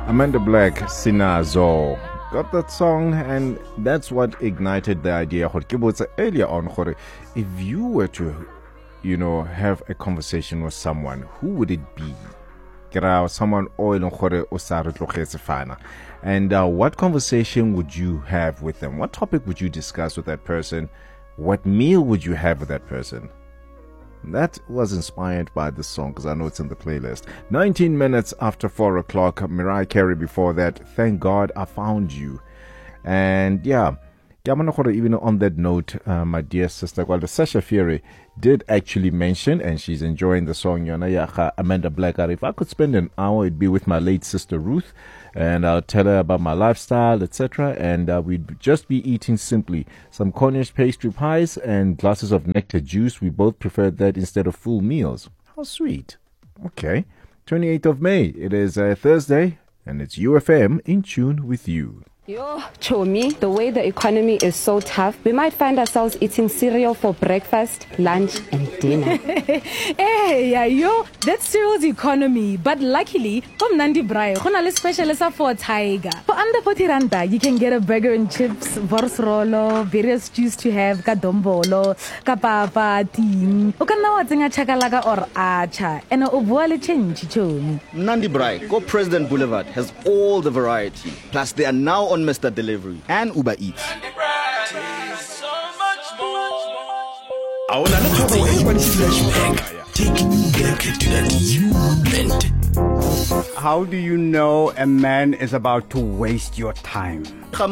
Amanda Black, Sinazo. Got that song, and that's what ignited the idea. Earlier on, if you were to, have a conversation with someone, who would it be? Someone and what conversation would you have with them? What topic would you discuss with that person? What meal would you have with that person? That was inspired by this song because I know it's in the playlist. 19 minutes after 4 o'clock, Mariah Carey before that, Thank God I Found You. And yeah, even on that note, my dear sister, Sasha Fierro did actually mention, and she's enjoying the song, Amanda Black. If I could spend an hour, it'd be with my late sister Ruth, and I'll tell her about my lifestyle, etc. And we'd just be eating simply some Cornish pastry pies and glasses of nectar juice. We both preferred that instead of full meals. How sweet. Okay, 28th of May. It is Thursday, and it's UFM in tune with you. Yo, Chomi, the way the economy is so tough, we might find ourselves eating cereal for breakfast, lunch, and dinner. Hey, yeah, yo, that's cereal's economy. But luckily, from Nandi Braai, we have special for Tiger. For under 40 randa, you can get a burger and chips, vorsrolo, various stews to have, ka dombolo, ka papa, ting. O ka nna wa tsenga chakalaka or acha, and o bua le change, Chomi. Nandi Braai, Go President Boulevard has all the variety. Plus, they are now on Mr. Delivery and Uber Eats. Taking you back to that How do you know a man is about to waste your time? I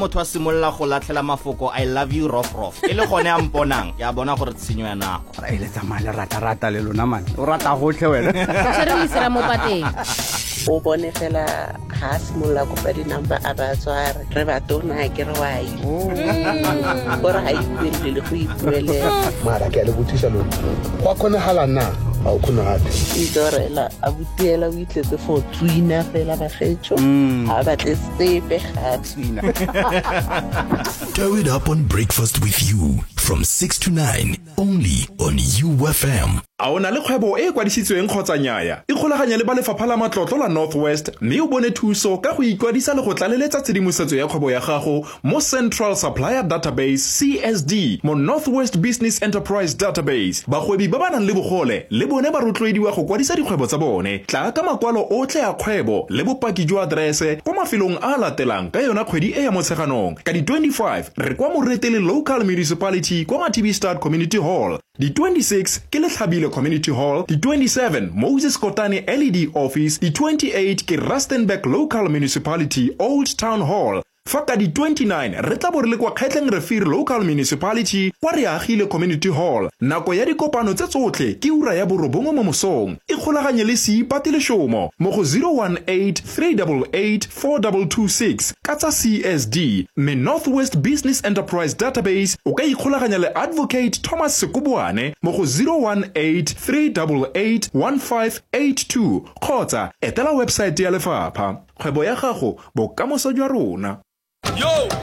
love you, rough. Ele gone a mponang, ya bona gore tshenyo ya nako. Re letsa mala rata le lona man. O rata gotlhe wena. Tshwere o isela mo pateng. O bone fela ha simolla go pa dinamba a ba tsware re ba tona ke re wa yi gore ha ipuele le go ipuele mara ke le botsisa lo go khona hala na a o khona gape idorela a butiela o itletse for twina fela ba getšo ha ba tle sepe ga twina. Tow it up on Breakfast with You from 6 to 9 only on UFM. A ona le kgwebo e kwadisitsweng kgotsa nyaya e kgolaganya le ba lefapha la matlotlo la Northwest mme o bone thuso ka go ikwadisa le go tlaleletsa tshedimosetso ya kgwebo ya gago mo Central Supplier Database CSD mo Northwest Business Enterprise Database. Bagwebi ba ba nang le bogole le bone ba rotloediwa go kwadisa dikgwebo tsa bone. Tla ka makwalo otlhe a kgwebo le bopaki jwa adrese kwa mafelong a latelang ka yona kgwedi e ya motsheganong. Ka di 25 re kwa Moretele Local Municipality kwa Mathibistad Community Hall. Di 26 ke Letlhabile Community Hall, di 27 Moses Kotane LED Office, di 28 ke Rustenburg Local Municipality Old Town Hall. Faka di 29 re tla borele kwa Khetleng Refere Local Municipality kwa Reagile Community Hall. Nako ya dikopano tse tsotlhe ke ura ya borobongwe mo mosong. Ikgolaganye le Seipati Leshomo mo go 018 388 4226 ka tsa CSD. Me Northwest Business Enterprise Database o ka ikgolaganya le Advocate Thomas Sekubwane mo go 018 388 1582 kgotsa etela website ya lefapha. Kgwebo ya gago bokamoso jwa rona. Yo!